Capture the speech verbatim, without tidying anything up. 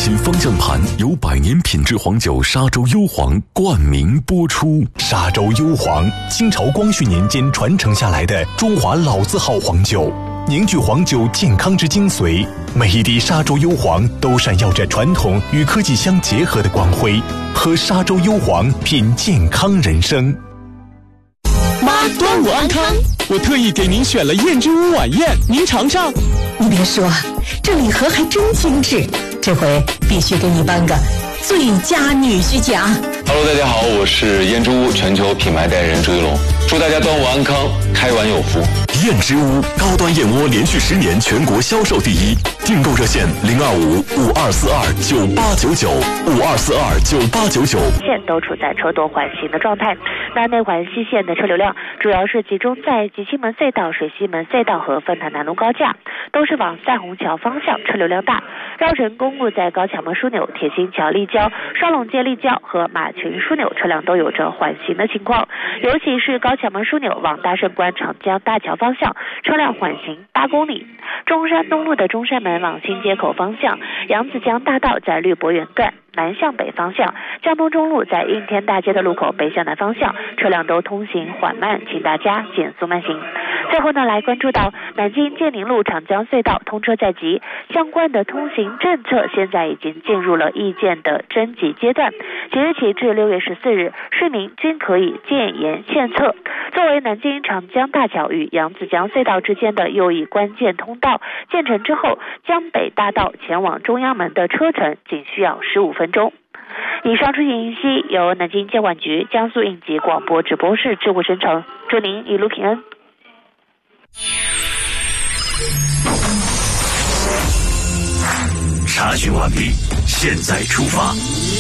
新方向盘由百年品质黄酒沙洲幽黄冠名播出。 沙洲幽黄，清朝光绪年间传承下来的中华老字号黄酒，凝聚黄酒健康之精髓。每一滴沙洲幽黄都闪耀着传统与科技相结合的光辉。喝沙洲幽黄，品健康人生。 妈，端午安康！我特意给您选了燕之屋晚宴，您尝尝。 你别说，这礼盒还真精致，这回必须给你颁个最佳女婿奖。 Hello， 大家好，我是燕之屋全球品牌代言人朱一龙，祝大家端午安康，开碗有福。 燕之屋高端燕窝连续十年全国销售第一，订购热线零二五五二四二九八九九五二四二九八九九。 线都处在车多缓行的状态，那内环西线的车流量主要是集中在集庆门隧道、水西门隧道和凤潭南路高架，都是往赛虹桥方向车流量大。绕城公路在高桥门枢纽、铁心桥立交、双龙街立交和马群枢纽车辆都有着缓行的情况，尤其是高桥门枢纽往大胜关长江大桥方向车辆缓行八公里。中山东路的中山门往新街口方向，扬子江大道在绿博园段南向北方向，江东中路在应天大街的路口北向南方向车辆都通行缓慢，请大家减速慢行。最后呢，来关注到南京建宁路长江隧道通车在即，相关的通行政策现在已经进入了意见的征集阶段，即日起至六月十四日，市民均可以建言献策。作为南京长江大桥与扬子江隧道之间的又一关键通道，建成之后，江北大道前往中央门的车程仅需要十五分钟。以上出行信息由南京监管局江苏应急广播直播室智慧生成，祝您一路平安。 查询完毕，现在出发。